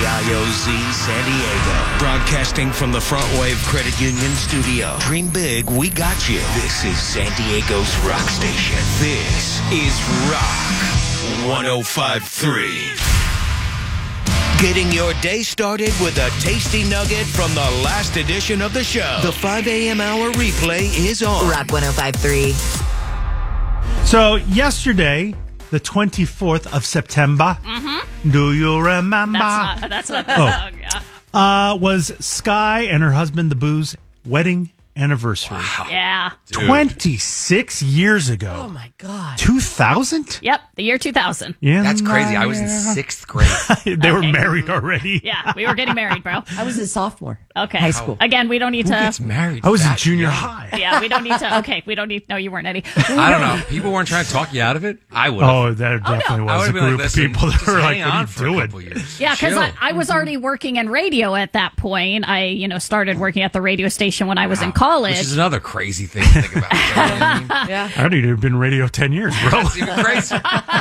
KIOZ San Diego. Broadcasting from the Front Wave Credit Union studio. Dream big, we got you. This is San Diego's rock station. This is Rock 105.3. Getting your day started with a tasty nugget from the last edition of the show. The 5 a.m. hour replay is on. Rock 105.3. So yesterday, the 24th of September, do you remember? That's not the song, yeah. Was Sky and her husband, the Boo's, wedding anniversary. Wow. Yeah. 26 years ago. Oh, my God. 2000? Yep, the year 2000. Yeah, that's crazy. I was in 6th grade. They were married already. Yeah, we were getting married, bro. I was a sophomore. Okay. High school. Again, we don't need Who to... gets married? I was in that junior young? high. Yeah, we don't need to... Okay, we don't need... No, you weren't, Eddie. I don't know. People weren't trying to talk you out of it. I would. Oh, there definitely I was a would've been group like, of people that just were like, hang what on are for a you couple doing? years. Yeah, because Chill. I was already working in radio at that point. I, started working at the radio station when I was in college. Which is another crazy thing to think about. You know what I mean? Yeah. I already have been radio 10 years, bro. That's even crazy.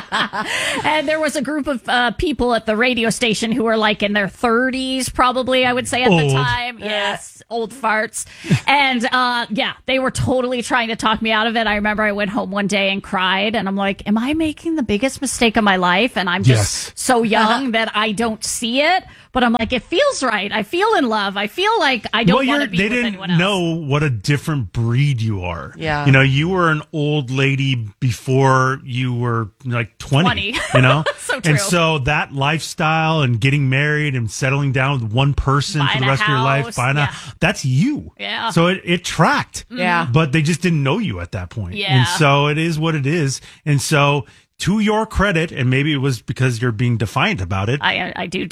And there was a group of people at the radio station who were like in their 30s, probably, I would say at the Old. time. Yes, old farts. And they were totally trying to talk me out of it. I remember I went home one day and cried, and I'm like, am I making the biggest mistake of my life? And I'm just so young that I don't see it. But I'm like, it feels right. I feel in love. I feel like I don't want to be they with didn't anyone else. know what a different breed you are. Yeah. You were an old lady before you were like 20. 20. So true. And so that lifestyle and getting married and settling down with one person Buying for the a rest of your life, house, that's you. Yeah. So it tracked. Yeah. But they just didn't know you at that point. Yeah. And so it is what it is. And so to your credit, and maybe it was because you're being defiant about it, I do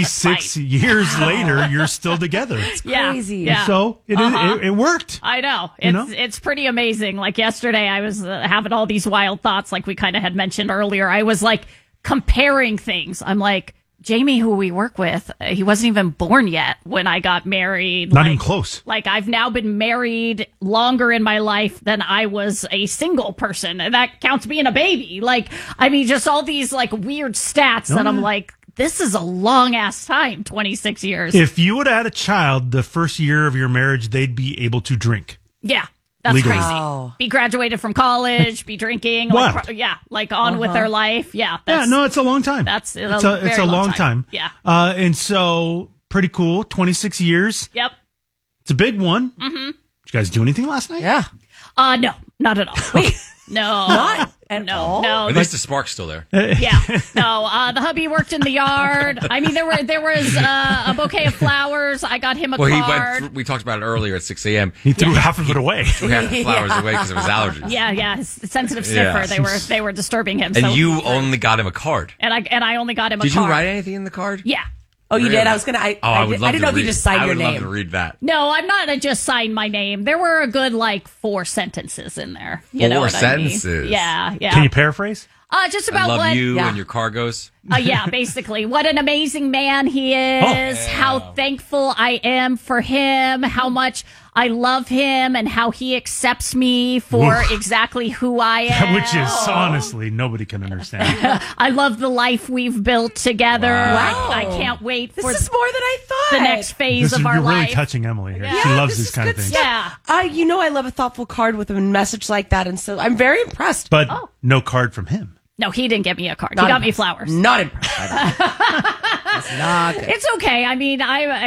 26 years later, you're still together. Crazy. Yeah. So it worked. I know. know? It's pretty amazing. Like yesterday, I was having all these wild thoughts, like we kind of had mentioned earlier. I was like comparing things. I'm like, Jamie, who we work with, he wasn't even born yet when I got married. Not even close. Like, I've now been married longer in my life than I was a single person. And that counts being a baby. Like, I mean, just all these, like, weird stats that I'm like, this is a long-ass time, 26 years. If you would have had a child the first year of your marriage, they'd be able to drink. Yeah. That's Legally. crazy. Wow. Be graduated from college, be drinking. Wow. Like on with their life. Yeah. It's a long time. That's it's a long time. Yeah. And so pretty cool. 26 years. Yep. It's a big one. Mm-hmm. Did you guys do anything last night? Yeah. No, not at all. Wait. No. Not at all? No. At least the spark's still there. Yeah. No. The hubby worked in the yard. I mean, there was a bouquet of flowers. I got him a card. We talked about it earlier at 6 a.m. He threw half of it away. We had the flowers away because of his allergies. Yeah. His sensitive sniffer. Yeah. They were disturbing him. And so you only got him a card. and I only got him a Did card. you write anything in the card? Yeah. Oh, you Really? did? I was going to... I would love didn't to know if you read- just signed your I would name. love to read that. No, I'm not. I just signed my name. There were a good 4 sentences in there. You know Four what sentences? I mean? Yeah. Can you paraphrase? Just I about love what. you yeah. and your cargoes. Basically, what an amazing man he is. How thankful I am for him. How much I love him, and how he accepts me for exactly who I am. Which is honestly, nobody can understand. I love the life we've built together. Wow. I can't wait This for is more than I thought. the next phase of our You're really life. touching Emily here. Yeah. She loves this these is kind of good things. stuff. Yeah. I love a thoughtful card with a message like that, and so I'm very impressed. But no card from him. No, he didn't get me a card. Not he got me impressed. flowers. Not impressed. That's not good. It's okay. I mean,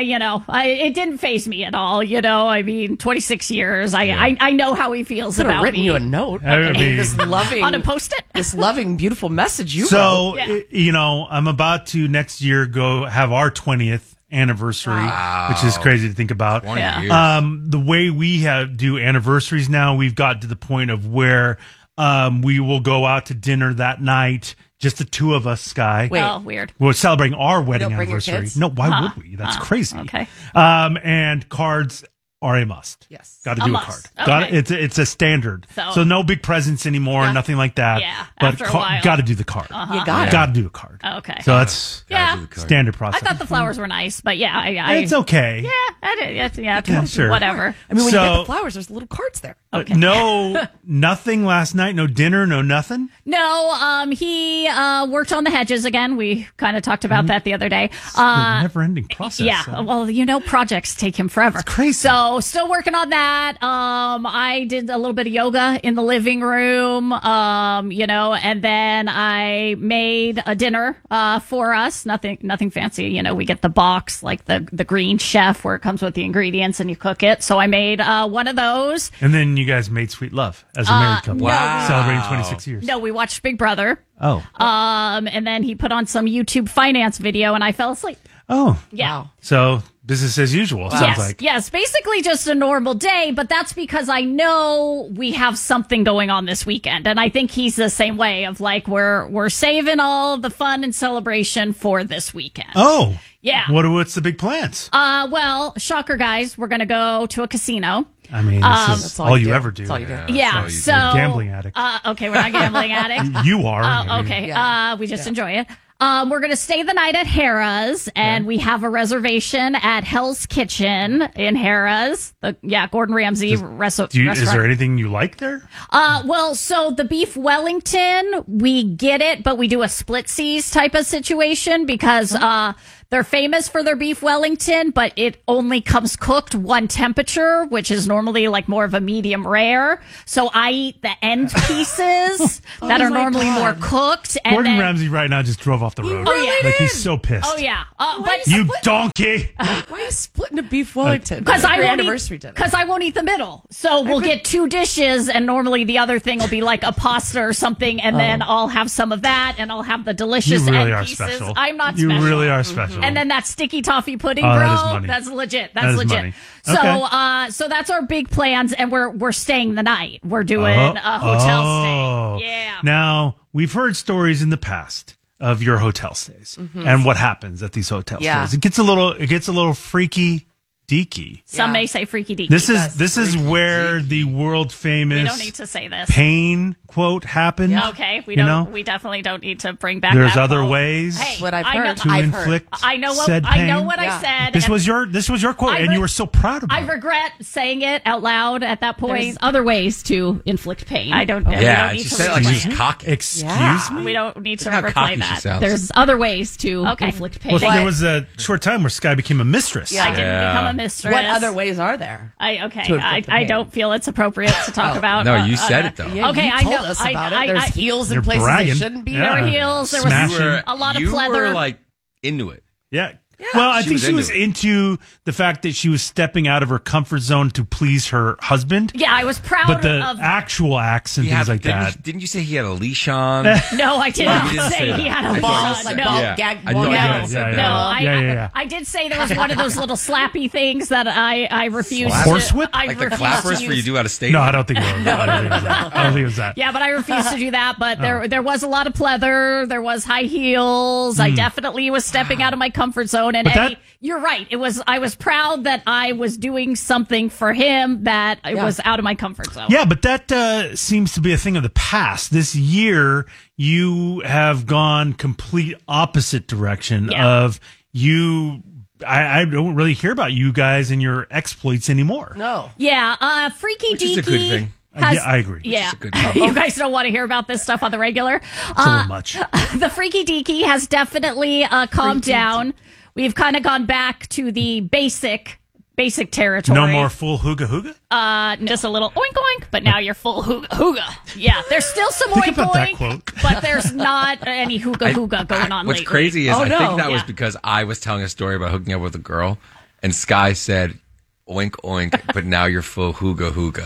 it didn't faze me at all. I mean, 26 years. I know how he feels Could have about written me. you a note. I mean- This loving On a Post-it. this loving, beautiful message you wrote. So, Yeah. I'm about to next year go have our 20th anniversary, which is crazy to think about. 20 Yeah. years. The way we do anniversaries now, we've got to the point of where we will go out to dinner that night, just the two of us, Sky. Wait. Oh, weird. We're celebrating our wedding don't bring your anniversary. kids? No, why would we? That's crazy. Okay. And cards are a must. Yes. Got to A do a must. card. Okay. It's a standard. So- So no big presents anymore, nothing like that. Yeah, But after a while. got to do the card. You got it. Got to do a card. Okay. So that's Yeah. Do the card. standard I process. thought the flowers were nice, but yeah, It's okay. Yeah, I did. Yeah, sure. Whatever. I mean, when you So- get the flowers, there's little cards there. Okay. No, nothing last night. No dinner. No nothing. No, he worked on the hedges again. We kind of talked about that the other day. The never-ending process. Yeah, well, projects take him forever. It's crazy. So still working on that. I did a little bit of yoga in the living room, and then I made a dinner for us. Nothing fancy. We get the box, like the Green Chef, where it comes with the ingredients and you cook it. So I made one of those. And then you guys made sweet love as a married couple. Wow. Celebrating 26 years. No, we watched Big Brother. Oh. And then he put on some YouTube finance video and I fell asleep. Oh. Yeah. Wow. So business as usual, sounds like. Yes, basically just a normal day, but that's because I know we have something going on this weekend. And I think he's the same way of like, we're saving all the fun and celebration for this weekend. Oh. Yeah. What's the big plans? Well, shocker, guys, we're going to go to a casino. I mean, this is all you ever do. That's all you do. Yeah, all you so do. Gambling addict. Okay, we're not gambling addicts. You are. I mean, Okay, Yeah. we just enjoy it. We're going to stay the night at Harrah's, and we have a reservation at Hell's Kitchen in Harrah's. Gordon Ramsay restaurant. Is there anything you like there? Well, so the beef Wellington, we get it, but we do a split seas type of situation because they're famous for their beef Wellington, but it only comes cooked one temperature, which is normally like more of a medium rare. So I eat the end pieces that are my normally God. more cooked. And Gordon then, Ramsay right now just drove off the road. really Like he's so pissed. Oh yeah, but You donkey! Why are you splitting a beef Wellington? because I For your won't anniversary dinner. because I won't eat the middle. So we'll get two dishes, and normally the other thing will be like a pasta or something, and then I'll have some of that, and I'll have the You delicious really end are pieces. special. I'm not You special. really are special. And then that sticky toffee pudding, Oh, bro. that is money. That's legit. That That's is legit. money. So, Okay. so that's our big plans, and we're staying the night. We're doing a hotel stay. Yeah. Now, we've heard stories in the past of your hotel stays and what happens at these hotel Yeah. stays. It gets a little freaky deaky. Some Yeah. may say freaky deaky. This is where the world famous we don't need to say this. pain quote happened. Okay, we You don't. know? We definitely don't need to bring back. There's that other quote. ways Hey, What I've I know- heard. to I've heard. inflict I know what said I pain. know what Yeah. I said. This and was your quote, I and re- you were so proud about I it. regret saying it out loud at that point. There's other ways to inflict pain. I don't. we Yeah, don't need she to said it like replay she's it. cocky. Excuse Yeah. me. We don't need to How replay cocky she that. sounds. There's other ways to Okay. inflict pain. Well, there was a short time where Sky became a mistress. Yeah. I didn't Yeah. become a mistress. What other ways are there? I to inflict the I pain? don't feel it's appropriate to talk about. No, you said it though. Yeah, Okay, you I told know. us I- about I- it. There's I- heels in They're places bragging. they shouldn't be. Yeah. There were heels. There was Smashing. You were, a lot of you pleather. were like into it. Yeah. Well, I She think was she was into into the fact that she was stepping out of her comfort zone to please her husband. Yeah, I was proud But the of. actual acts and He things had- like that. Didn't you say he had a leash on? No, I did Oh, not you didn't say say he that. had I a thought ball. you said No, ball Yeah. gag I know ball you gag. did. Yeah, yeah. No, Yeah. I did say there was one of those little slappy things that I refused. Slap? to- Horsewhip? I Like the refused clappers to where you use- do out of state? No, I don't think it was. I don't think it was that. I don't think it was that. Yeah, but I refused to do that. But Oh. there was a lot of pleather. There was high heels. I definitely was stepping out of my comfort zone. And Hmm. But that- Eddie, you're right. I was proud that I was doing something for him that it Yeah. was out of my comfort zone. Yeah, but that seems to be a thing of the past. This year, you have gone complete opposite direction Yeah. of you. I don't really hear about you guys and your exploits anymore. No. Yeah, Freaky Which is a Deaky. good thing. has- Yeah, I agree. Yeah, a good thing. you guys don't want to hear about this stuff on the regular. It's a little much. The Freaky Deaky has definitely calmed down. We've kind of gone back to the basic territory. No more full hooga hooga? Just a little oink oink, but now you're full hooga hooga. Yeah, there's still some Think oink about that oink, quote. but there's not any hooga hooga going on What's lately. crazy is Oh, I no. think that was Yeah. because I was telling a story about hooking up with a girl, and Sky said, "Oink oink," but now you're full hooga hooga.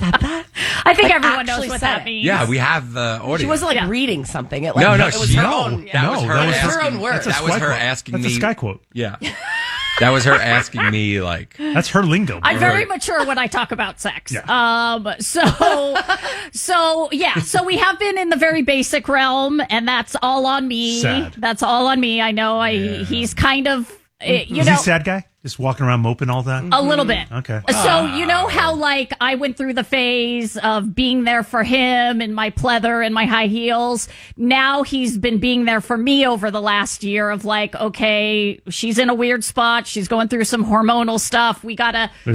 I think Like, everyone knows actually what said that it. means. Yeah, we have the audio. She wasn't like Yeah. reading something. It, No, like, no, it was she- her no. own. That was her that was asking. her own words. That's a That was Sky her quote. asking That's me. a Sky quote. Yeah, that was her asking me like. That's her lingo. I'm very Right. mature when I talk about sex. Yeah. So we have been in the very basic realm, and that's all on me. Sad. That's all on me. I know. He's kind of, you Is know, he a sad guy? Just walking around moping all that? a little bit. Okay. So you know how like I went through the phase of being there for him in my pleather and my high heels. Now he's been being there for me over the last year of like, okay, she's in a weird spot. She's going through some hormonal stuff. We gotta. There's a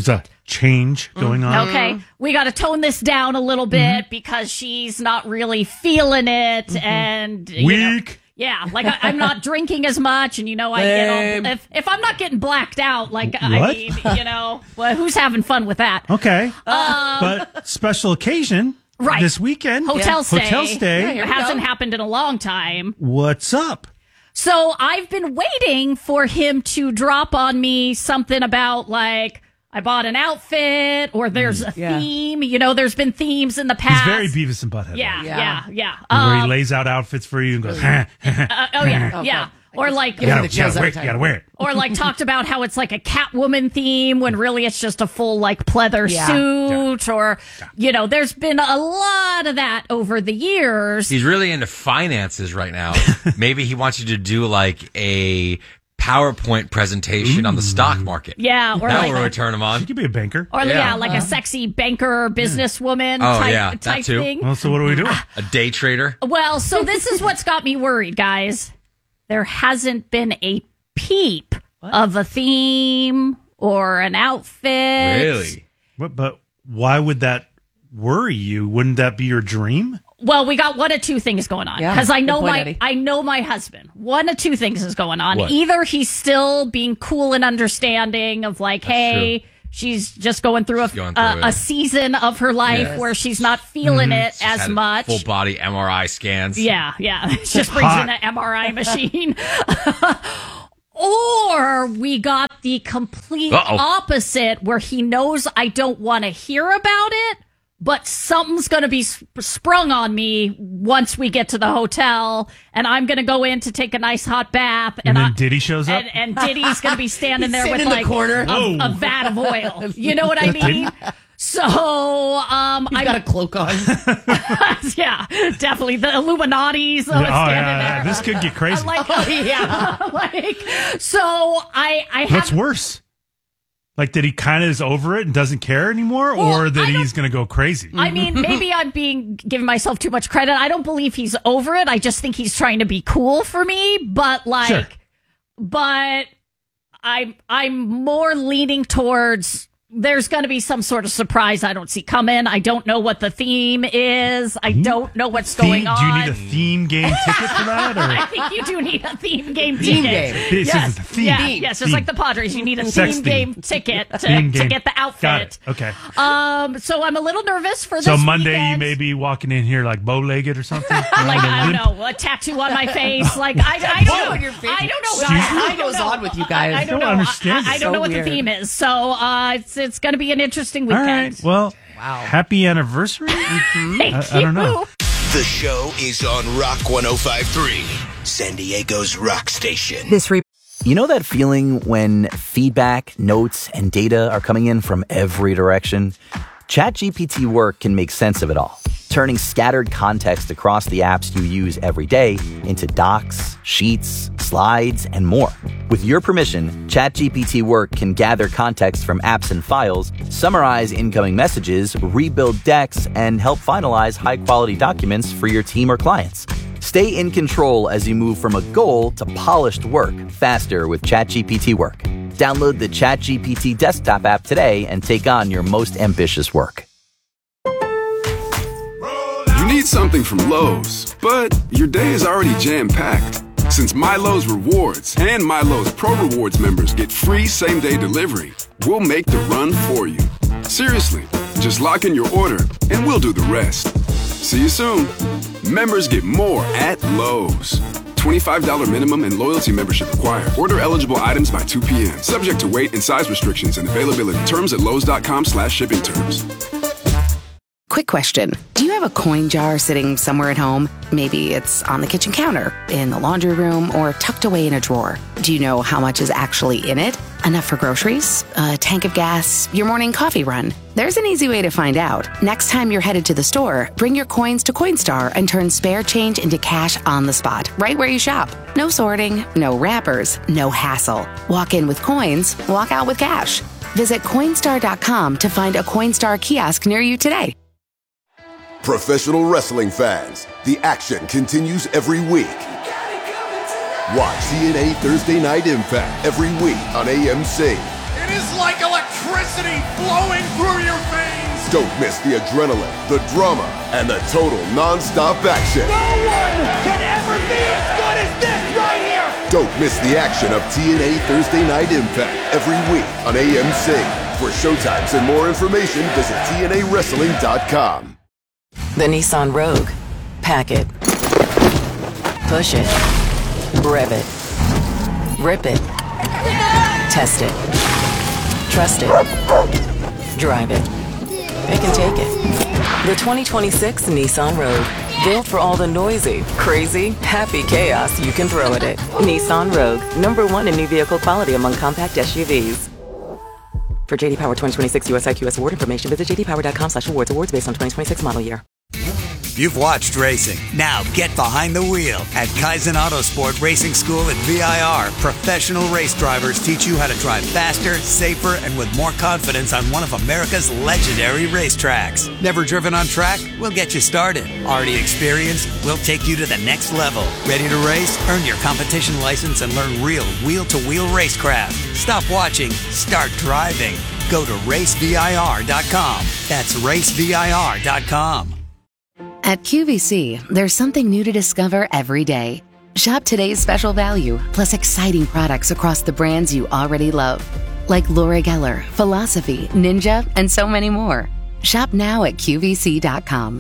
change going on. Okay, we got to tone this down a little bit because she's not really feeling it, and Weak. Yeah, like I'm not drinking as much, and I get all, if I'm not getting blacked out, like I mean, well, who's having fun with that? Okay, but special occasion, right? This weekend, hotel stay. Yeah, it hasn't happened in a long time. What's up? So I've been waiting for him to drop on me something about like I bought an outfit or there's a theme. There's been themes in the past. He's very Beavis and Butthead. Yeah. Where he lays out outfits for you and goes, yeah. Or like, you gotta wear it. Or like talked about how it's like a Catwoman theme when really it's just a full like pleather suit. Or, there's been a lot of that over the years. He's really into finances right now. Maybe he wants you to do like a PowerPoint presentation on the stock market. Yeah, or that like, will turn him on. She could be a banker. Or like a sexy banker businesswoman type too. thing. Well, so what are we doing? A day trader. Well, so this is what's got me worried, guys. There hasn't been a peep of a theme or an outfit. Really? But why would that worry you? Wouldn't that be your dream? Well, we got one of two things going on because I know my husband. One of two things is going on. What? Either he's still being cool and understanding of like, hey, true. She's just going through a season of her life where she's not feeling it She's as had much. Full body MRI scans. Yeah. Just brings in an MRI machine. Or we got the complete opposite where he knows I don't want to hear about it, but something's going to be sprung on me once we get to the hotel, and I'm going to go in to take a nice hot bath. And then Diddy shows up? And Diddy's going to be standing there with like a vat of oil. You know what I mean? So, He's got a cloak on. Yeah, definitely. The Illuminati's standing there. This could get crazy. So I have... What's worse? Like, that he kind of is over it and doesn't care anymore, or that he's going to go crazy? I mean, maybe I'm giving myself too much credit. I don't believe he's over it. I just think he's trying to be cool for me. But but I'm more leaning towards there's going to be some sort of surprise I don't see coming. I don't know what the theme is. I don't know what's going on. Do you need a theme game ticket for that? Or? I think you do need a theme game ticket. This is the theme. Yes, just like the Padres, you need a theme game ticket to get the outfit. Got it. Okay. So I'm a little nervous for this. So Monday weekend. you may be walking in here like bow-legged or something. I don't know, a tattoo on my face. Like I don't know. On your face. I don't know. What goes on with you guys? I don't know. understand. I don't know what the theme is. So it's going to be an interesting weekend. All right. Well, happy anniversary. Thank I don't know. The show is on Rock 105.3, San Diego's rock station. You know that feeling when feedback, notes, and data are coming in from every direction? ChatGPT Work can make sense of it all, turning scattered context across the apps you use every day into docs, sheets, slides, and more. With your permission, ChatGPT Work can gather context from apps and files, summarize incoming messages, rebuild decks, and help finalize high-quality documents for your team or clients. Stay in control as you move from a goal to polished work faster with ChatGPT Work. Download the ChatGPT desktop app today and take on your most ambitious work. You need something from Lowe's, but your day is already jam-packed. Since MyLowe's Rewards and MyLowe's Pro Rewards members get free same-day delivery, we'll make the run for you. Seriously, just lock in your order and we'll do the rest. See you soon. Members get more at Lowe's. $25 minimum and loyalty membership required. Order eligible items by 2 p.m. Subject to weight and size restrictions and availability. Terms at lowes.com/shipping terms. Quick question. Do you have a coin jar sitting somewhere at home? Maybe it's on the kitchen counter, in the laundry room, or tucked away in a drawer. Do you know how much is actually in it? Enough for groceries? A tank of gas? Your morning coffee run? There's an easy way to find out. Next time you're headed to the store, bring your coins to Coinstar and turn spare change into cash on the spot, right where you shop. No sorting, no wrappers, no hassle. Walk in with coins, walk out with cash. Visit Coinstar.com to find a Coinstar kiosk near you today. Professional wrestling fans, the action continues every week. Watch TNA Thursday Night Impact every week on AMC. It is like electricity. electricity flowing through your veins. Don't miss the adrenaline, the drama, and the total non-stop action. No one can ever be as good as this right here. Don't miss the action of TNA Thursday Night Impact every week on AMC. For showtimes and more information, visit TNAWrestling.com. The Nissan Rogue. Pack it. Push it. Rev it. Rip it. Test it. Trust it. Drive it. Pick and take it. The 2026 Nissan Rogue. Built for all the noisy, crazy, happy chaos you can throw at it. Nissan Rogue. #1 in new vehicle quality among compact SUVs. For JD Power 2026 US IQS award information, visit jdpower.com/awards. Awards based on 2026 model year. You've watched racing. Now get behind the wheel at Kaizen Autosport Racing School at VIR. Professional race drivers teach you how to drive faster, safer, and with more confidence on one of America's legendary racetracks. Never driven on track? We'll get you started. Already experienced? We'll take you to the next level. Ready to race? Earn your competition license and learn real wheel-to-wheel racecraft. Stop watching. Start driving. Go to racevir.com. That's racevir.com. At QVC, there's something new to discover every day. Shop today's special value, plus exciting products across the brands you already love. Like Laura Geller, Philosophy, Ninja, and so many more. Shop now at QVC.com.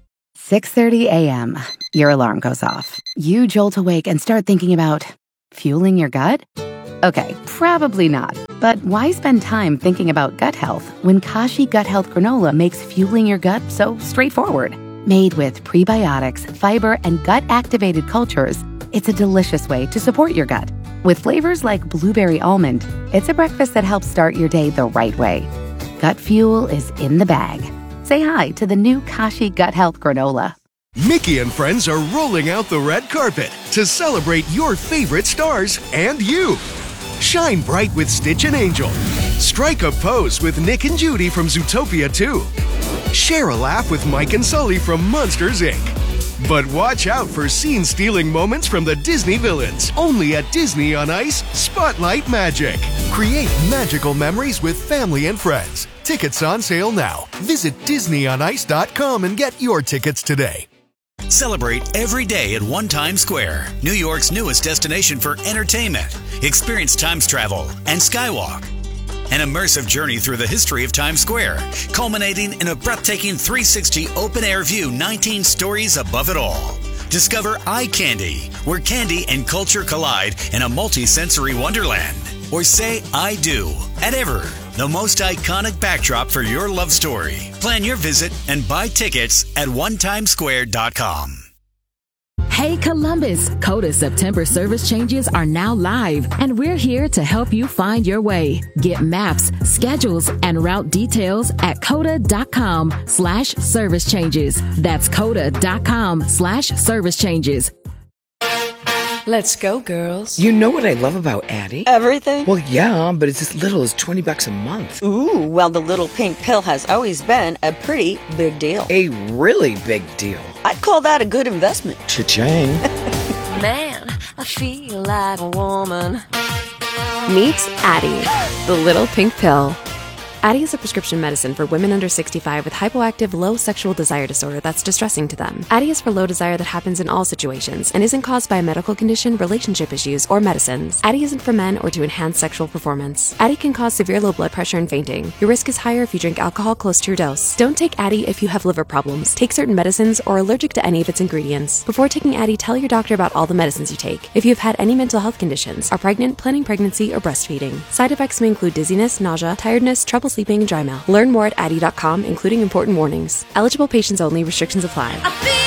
6:30 a.m. Your alarm goes off. You jolt awake and start thinking about fueling your gut? Okay, probably not. But why spend time thinking about gut health when Kashi Gut Health Granola makes fueling your gut so straightforward? Made with prebiotics, fiber, and gut-activated cultures, it's a delicious way to support your gut. With flavors like blueberry almond, it's a breakfast that helps start your day the right way. Gut fuel is in the bag. Say hi to the new Kashi Gut Health Granola. Mickey and friends are rolling out the red carpet to celebrate your favorite stars and you. Shine bright with Stitch and Angel. Strike a pose with Nick and Judy from Zootopia 2. Share a laugh with Mike and Sully from Monsters, Inc. But watch out for scene-stealing moments from the Disney villains. Only at Disney on Ice, Spotlight Magic. Create magical memories with family and friends. Tickets on sale now. Visit DisneyOnIce.com and get your tickets today. Celebrate every day at One Times Square, New York's newest destination for entertainment. Experience Times Travel and Skywalk. An immersive journey through the history of Times Square, culminating in a breathtaking 360 open-air view 19 stories above it all. Discover Eye Candy, where candy and culture collide in a multi-sensory wonderland. Or say I do at Ever, the most iconic backdrop for your love story. Plan your visit and buy tickets at onetimesquare.com. Hey Columbus, Coda September service changes are now live, and we're here to help you find your way. Get maps, schedules, and route details at coda.com/service changes. That's coda.com/service changes. Let's go, girls. You know what I love about Addie? Everything? Well, yeah, but it's as little as $20 a month. Ooh, well, the little pink pill has always been a pretty big deal. A really big deal. I'd call that a good investment. Cha-ching. Man, I feel like a woman. Meet Addie, the little pink pill. Addie is a prescription medicine for women under 65 with hypoactive low sexual desire disorder that's distressing to them. Addie is for low desire that happens in all situations and isn't caused by a medical condition, relationship issues, or medicines. Addie isn't for men or to enhance sexual performance. Addie can cause severe low blood pressure and fainting. Your risk is higher if you drink alcohol close to your dose. Don't take Addie if you have liver problems, take certain medicines, or are allergic to any of its ingredients. Before taking Addie, tell your doctor about all the medicines you take. If you've had any mental health conditions, are pregnant, planning pregnancy, or breastfeeding. Side effects may include dizziness, nausea, tiredness, trouble sleeping, and dry mouth. Learn more at Addie.com, including important warnings. Eligible patients only. Restrictions apply.